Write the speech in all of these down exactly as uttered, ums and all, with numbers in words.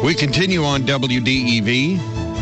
We continue on W D E V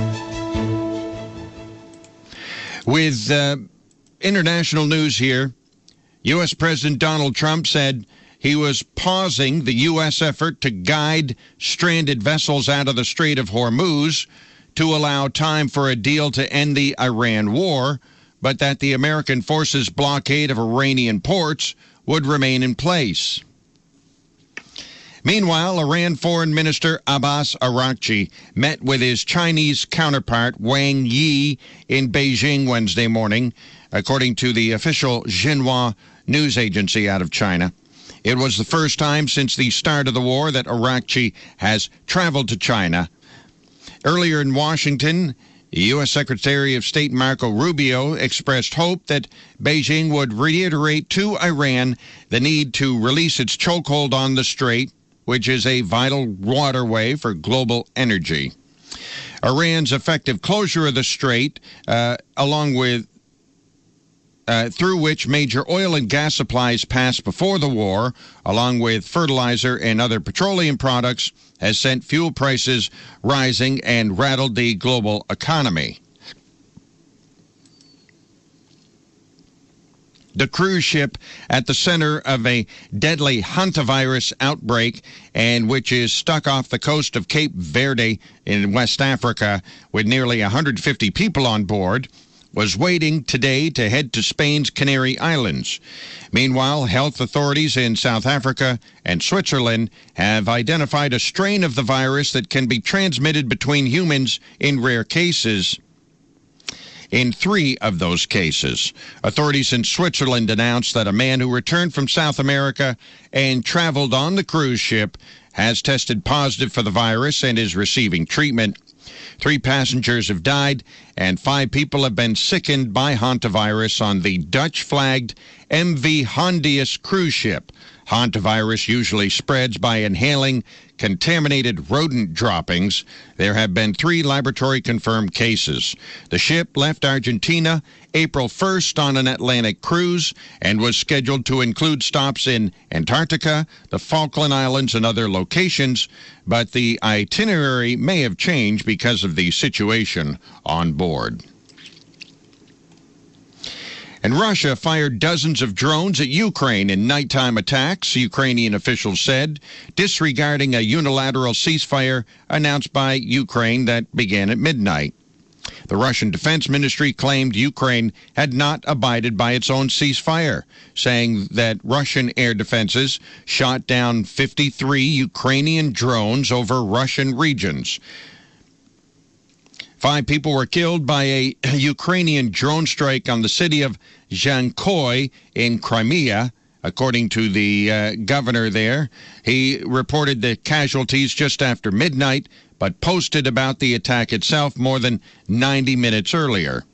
with uh, international news here. U S. President Donald Trump said he was pausing the U S effort to guide stranded vessels out of the Strait of Hormuz to allow time for a deal to end the Iran war, but that the American forces' blockade of Iranian ports would remain in place. Meanwhile, Iran Foreign Minister Abbas Araghchi met with his Chinese counterpart Wang Yi in Beijing Wednesday morning, according to the official Xinhua news agency out of China. It was the first time since the start of the war that Araghchi has traveled to China. Earlier in Washington, U S. Secretary of State Marco Rubio expressed hope that Beijing would reiterate to Iran the need to release its chokehold on the strait, which is a vital waterway for global energy. Iran's effective closure of the strait, uh, along with uh, through which major oil and gas supplies passed before the war, along with fertilizer and other petroleum products, has sent fuel prices rising and rattled the global economy. The cruise ship at the center of a deadly hantavirus outbreak, and which is stuck off the coast of Cape Verde in West Africa with nearly one hundred fifty people on board, was waiting today to head to Spain's Canary Islands. Meanwhile, health authorities in South Africa and Switzerland have identified a strain of the virus that can be transmitted between humans in rare cases. In three of those cases, authorities in Switzerland announced that a man who returned from South America and traveled on the cruise ship has tested positive for the virus and is receiving treatment. Three passengers have died, and five people have been sickened by hantavirus on the Dutch-flagged M V Hondius cruise ship. Hantavirus usually spreads by inhaling contaminated rodent droppings. There have been three laboratory-confirmed cases. The ship left Argentina April first on an Atlantic cruise and was scheduled to include stops in Antarctica, the Falkland Islands, and other locations, but the itinerary may have changed because of the situation on board. And Russia fired dozens of drones at Ukraine in nighttime attacks, Ukrainian officials said, disregarding a unilateral ceasefire announced by Ukraine that began at midnight. The Russian Defense Ministry claimed Ukraine had not abided by its own ceasefire, saying that Russian air defenses shot down fifty-three Ukrainian drones over Russian regions. Five people were killed by a Ukrainian drone strike on the city of Zhankoy in Crimea, according to the uh, governor there. He reported the casualties just after midnight, but posted about the attack itself more than ninety minutes earlier.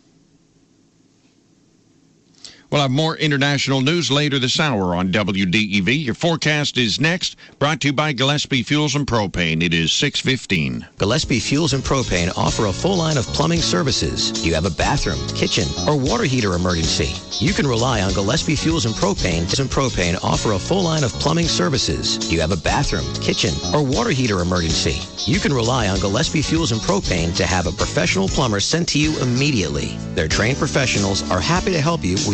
We'll have more international news later this hour on W D E V. Your forecast is next, brought to you by Gillespie Fuels and Propane. It is six fifteen. Gillespie Fuels and Propane offer a full line of plumbing services. Do you have a bathroom, kitchen, or water heater emergency? You can rely on Gillespie Fuels and Propane. And Propane offer a full line of plumbing services. Do you have a bathroom, kitchen, or water heater emergency? You can rely on Gillespie Fuels and Propane to have a professional plumber sent to you immediately. Their trained professionals are happy to help you with